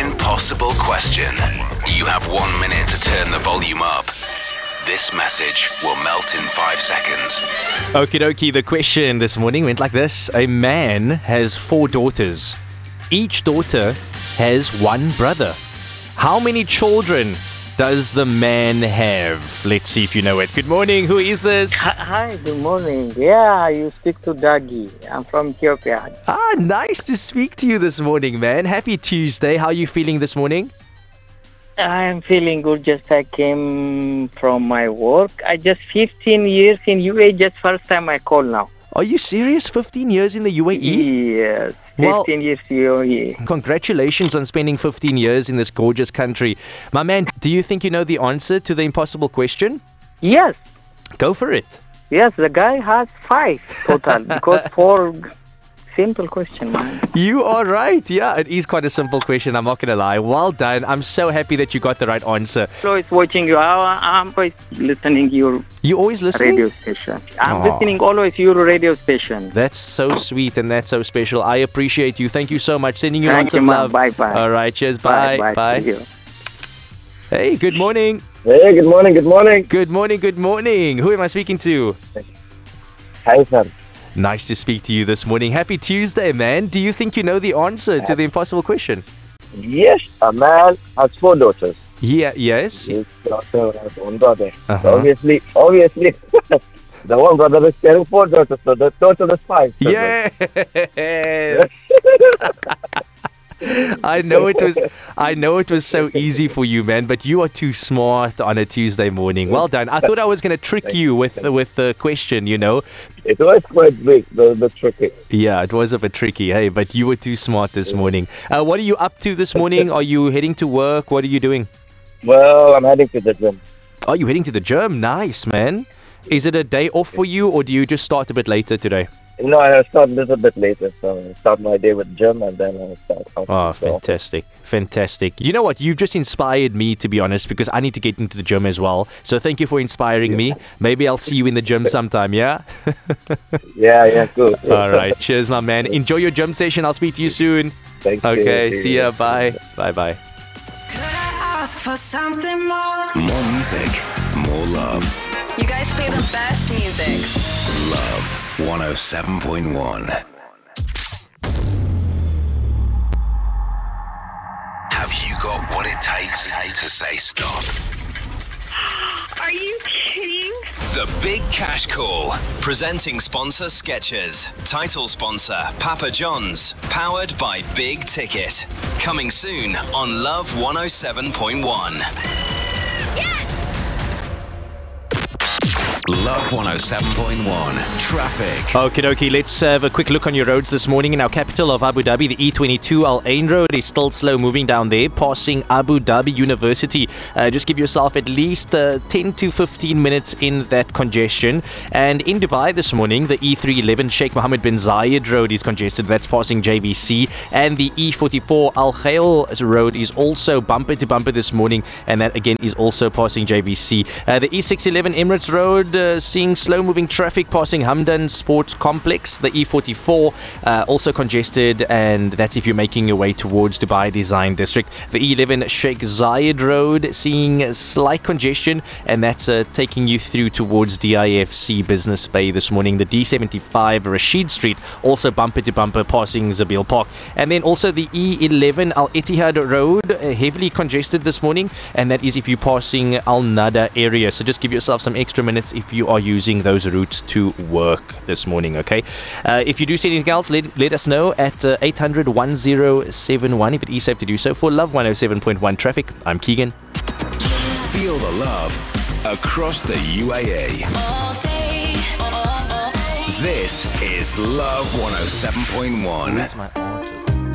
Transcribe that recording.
impossible question. You have 1 minute to turn the volume up. This message will melt in 5 seconds. Okie dokie, the question this morning went like this. A man has 4 daughters. Each daughter has 1 brother. How many children does the man have? Let's see if you know it. Good morning, who is this? Hi, good morning. Yeah, you speak to Dagi. I'm from Ethiopia. Nice to speak to you this morning, man. Happy Tuesday. How are you feeling this morning? I'm feeling good. Just I came from my work. I just 15 years in UAE. Just first time I call now. Are you serious? 15 years in the UAE? Yes, 15 years UAE. Congratulations on spending 15 years in this gorgeous country. My man, do you think you know the answer to the impossible question? Yes. Go for it. Yes, the guy has 5 total because 4 simple question, man. You are right. Yeah, it is quite a simple question. I'm not going to lie. Well done. I'm so happy that you got the right answer. Always watching you. I'm always listening your You always listening? radio station. I'm listening always your radio station. That's so sweet and that's so special. I appreciate you. Thank you so much. Sending you Thank lots you, of man. love. Bye-bye. All right. Cheers. Bye. Bye. See you. Hey, good morning. Hey, good morning. Good morning. Good morning. Who am I speaking to? Hi, sir. Nice to speak to you this morning. Happy Tuesday, man. Do you think you know the answer to the impossible question? Yes, a man has 4 daughters. Yeah, yes. His daughter has 1 brother. Uh-huh. So obviously, the 1 brother is carrying 4 daughters, so the total is 5. Yeah. I know it was so easy for you, man, but you are too smart on a Tuesday morning. Well done. I thought I was going to trick you with the question, you know. It was quite big, the tricky. Yeah, it was a bit tricky, hey, but you were too smart this morning. What are you up to this morning? Are you heading to work? What are you doing? Well, I'm heading to the gym. Oh, you're heading to the gym? Nice, man. Is it a day off for you, or do you just start a bit later today? No, I start a little bit later, so I start my day with gym and then I start out. Oh, fantastic. Fantastic. You know what? You've just inspired me, to be honest, because I need to get into the gym as well. So thank you for inspiring me. Maybe I'll see you in the gym sometime, yeah? Yeah, good. All right. Cheers, my man. Enjoy your gym session. I'll speak to you soon. Thank you. Okay. See ya. Bye. Bye-bye. Could I ask for something more? More music, more love. You guys play the best music. Love 107.1. Have you got what it takes to say stop? Are you kidding? The Big Cash Call. Presenting sponsor Skechers. Title sponsor Papa John's. Powered by Big Ticket. Coming soon on Love 107.1. Love 107.1. Traffic. Okie dokie, let's have a quick look on your roads this morning. In our capital of Abu Dhabi, the E22 Al Ain Road is still slow moving down there, passing Abu Dhabi University. Just give yourself at least 10 to 15 minutes in that congestion. And in Dubai this morning, the E311 Sheikh Mohammed bin Zayed Road is congested. That's passing JVC. And the E44 Al Khail Road is also bumper to bumper this morning. And that again is also passing JVC. The E611 Emirates Road, seeing slow-moving traffic passing Hamdan Sports Complex. The E44 also congested, and that's if you're making your way towards Dubai Design District. The E11 Sheikh Zayed Road seeing slight congestion, and that's taking you through towards DIFC Business Bay this morning. The D75 Rashid Street also bumper to bumper passing Zabil Park. And then also the E11 Al Ittihad Road, heavily congested this morning, and that is if you're passing Al Nada area. So just give yourself some extra minutes if you are using those routes to work this morning, okay? If you do see anything else, let us know at 800 1071 if it is safe to do so. For Love 107.1 Traffic, I'm Keegan. Feel the love across the UAE. All day, all day. This is Love 107.1. Where's my